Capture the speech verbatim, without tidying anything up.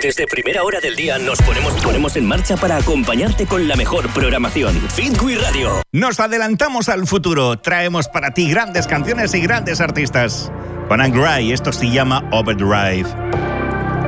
Desde primera hora del día nos ponemos, ponemos en marcha para acompañarte con la mejor programación. Fitwi Radio. Nos adelantamos al futuro. Traemos para ti grandes canciones y grandes artistas. Con Angry, esto se llama Overdrive.